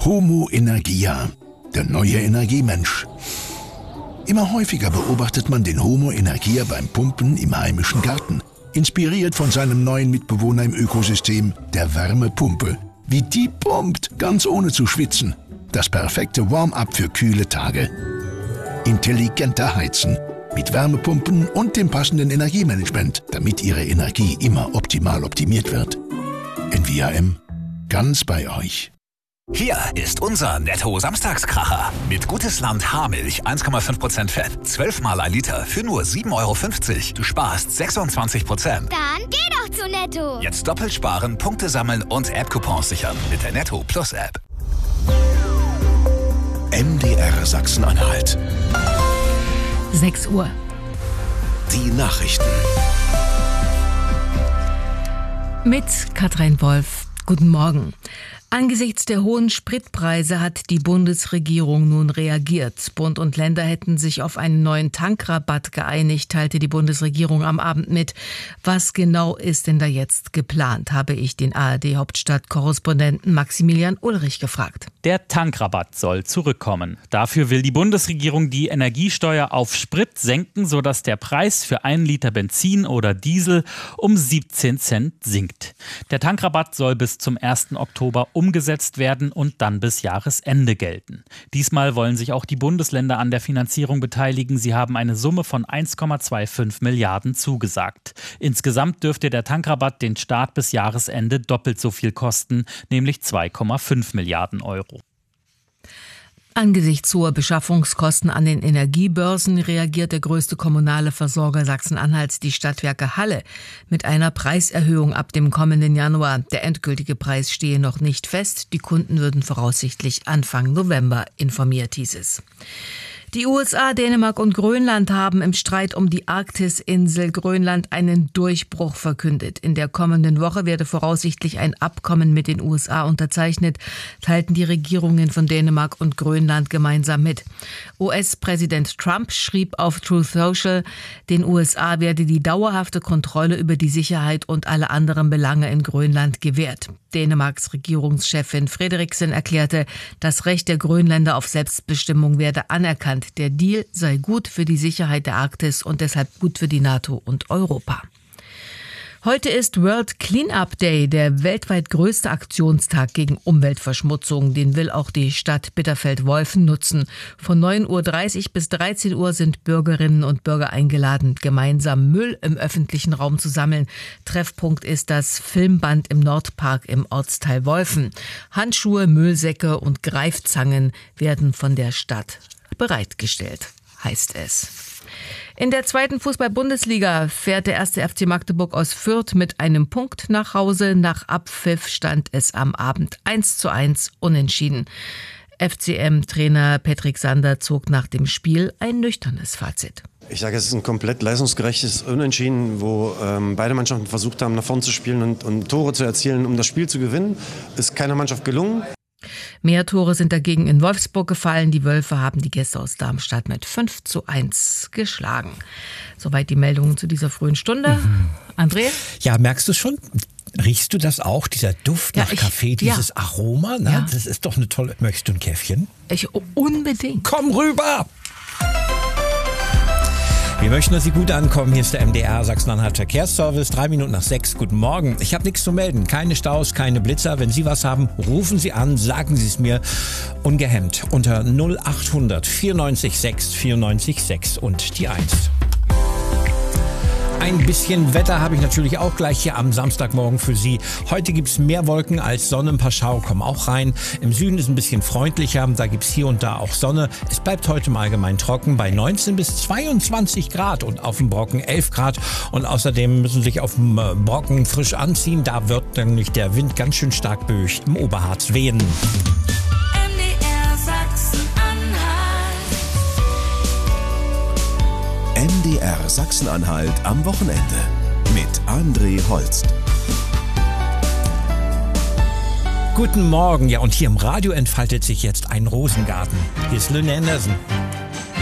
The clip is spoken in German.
Homo Energia, der neue Energiemensch. Immer häufiger beobachtet man den Homo Energia beim Pumpen im heimischen Garten. Inspiriert von seinem neuen Mitbewohner im Ökosystem, der Wärmepumpe. Wie die pumpt, ganz ohne zu schwitzen. Das perfekte Warm-up für kühle Tage. Intelligenter Heizen. Mit Wärmepumpen und dem passenden Energiemanagement, damit Ihre Energie immer optimal optimiert wird. NVIM, ganz bei euch. Hier ist unser Netto-Samstagskracher. Mit Gutes-Land Haarmilch 1,5% Fett, 12 mal ein Liter für nur 7,50 €. Du sparst 26%. Dann geh doch zu Netto. Jetzt doppelt sparen, Punkte sammeln und App-Coupons sichern mit der Netto Plus App. MDR Sachsen-Anhalt. 6 Uhr. Die Nachrichten. Mit Katrin Wolf. Guten Morgen. Angesichts der hohen Spritpreise hat die Bundesregierung nun reagiert. Bund und Länder hätten sich auf einen neuen Tankrabatt geeinigt, teilte die Bundesregierung am Abend mit. Was genau ist denn da jetzt geplant, habe ich den ARD-Hauptstadt-Korrespondenten Maximilian Ulrich gefragt. Der Tankrabatt soll zurückkommen. Dafür will die Bundesregierung die Energiesteuer auf Sprit senken, sodass der Preis für 1 Liter Benzin oder Diesel um 17 Cent sinkt. Der Tankrabatt soll bis zum 1. Oktober umgesetzt werden und dann bis Jahresende gelten. Diesmal wollen sich auch die Bundesländer an der Finanzierung beteiligen. Sie haben eine Summe von 1,25 Milliarden zugesagt. Insgesamt dürfte der Tankrabatt den Staat bis Jahresende doppelt so viel kosten, nämlich 2,5 Milliarden Euro. Angesichts hoher Beschaffungskosten an den Energiebörsen reagiert der größte kommunale Versorger Sachsen-Anhalts, die Stadtwerke Halle, mit einer Preiserhöhung ab dem kommenden Januar. Der endgültige Preis stehe noch nicht fest. Die Kunden würden voraussichtlich Anfang November informiert, hieß es. Die USA, Dänemark und Grönland haben im Streit um die Arktisinsel Grönland einen Durchbruch verkündet. In der kommenden Woche werde voraussichtlich ein Abkommen mit den USA unterzeichnet, teilten die Regierungen von Dänemark und Grönland gemeinsam mit. US-Präsident Trump schrieb auf Truth Social, den USA werde die dauerhafte Kontrolle über die Sicherheit und alle anderen Belange in Grönland gewährt. Dänemarks Regierungschefin Frederiksen erklärte, das Recht der Grönländer auf Selbstbestimmung werde anerkannt. Der Deal sei gut für die Sicherheit der Arktis und deshalb gut für die NATO und Europa. Heute ist World Cleanup Day, der weltweit größte Aktionstag gegen Umweltverschmutzung. Den will auch die Stadt Bitterfeld-Wolfen nutzen. Von 9:30 Uhr bis 13 Uhr sind Bürgerinnen und Bürger eingeladen, gemeinsam Müll im öffentlichen Raum zu sammeln. Treffpunkt ist das Filmband im Nordpark im Ortsteil Wolfen. Handschuhe, Müllsäcke und Greifzangen werden von der Stadt bereitgestellt, heißt es. In der 2. Fußball-Bundesliga fährt der 1. FC Magdeburg aus Fürth mit einem Punkt nach Hause. Nach Abpfiff stand es am Abend 1:1 unentschieden. FCM-Trainer Patrick Sander zog nach dem Spiel ein nüchternes Fazit. Ich sage, es ist ein komplett leistungsgerechtes Unentschieden, wo beide Mannschaften versucht haben, nach vorn zu spielen und Tore zu erzielen, um das Spiel zu gewinnen. Ist keiner Mannschaft gelungen. Mehr Tore sind dagegen in Wolfsburg gefallen. Die Wölfe haben die Gäste aus Darmstadt mit 5:1 geschlagen. Soweit die Meldungen zu dieser frühen Stunde. André? Ja, merkst du schon? Riechst du das auch, dieser Duft nach Kaffee, dieses Aroma? Na, Ja. Das ist doch eine tolle... Möchtest du ein Käffchen? Unbedingt. Komm rüber! Wir möchten, dass Sie gut ankommen. Hier ist der MDR Sachsen-Anhalt Verkehrsservice. 6:03. Guten Morgen. Ich habe nichts zu melden. Keine Staus, keine Blitzer. Wenn Sie was haben, rufen Sie an, sagen Sie es mir ungehemmt. Unter 0800 94 6 94 6 und die 1. Ein bisschen Wetter habe ich natürlich auch gleich hier am Samstagmorgen für Sie. Heute gibt es mehr Wolken als Sonne, ein paar Schauer kommen auch rein. Im Süden ist ein bisschen freundlicher, da gibt es hier und da auch Sonne. Es bleibt heute im Allgemeinen trocken bei 19 bis 22 Grad und auf dem Brocken 11 Grad. Und außerdem müssen Sie sich auf dem Brocken frisch anziehen. Da wird nämlich der Wind ganz schön stark böig im Oberharz wehen. MDR Sachsen-Anhalt am Wochenende mit André Holst. Guten Morgen, ja, und hier im Radio entfaltet sich jetzt ein Rosengarten. Hier ist Lynn Anderson.